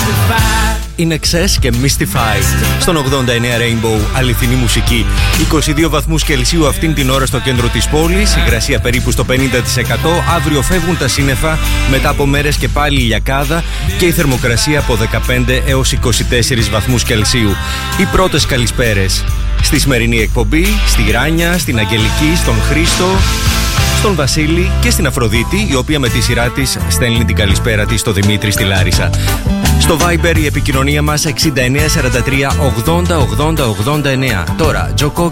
In Excess και Mystify. Στον 89 Rainbow, αληθινή μουσική. 22 βαθμούς Κελσίου αυτήν την ώρα στο κέντρο της πόλης. Υγρασία περίπου στο 50%. Αύριο φεύγουν τα σύννεφα. Μετά από μέρες και πάλι ηλιακάδα. Και η θερμοκρασία από 15 έως 24 βαθμούς Κελσίου. Οι πρώτες καλησπέρες στη σημερινή εκπομπή. Στη Ράνια, στην Αγγελική, στον Χρήστο, στον Βασίλη και στην Αφροδίτη, η οποία με τη σειρά της στέλνει την καλησπέρα της στο Δημήτρη στη Λάρισα. Στο Viber η επικοινωνία μας 6943 80 80 89. Τώρα, Τζοκό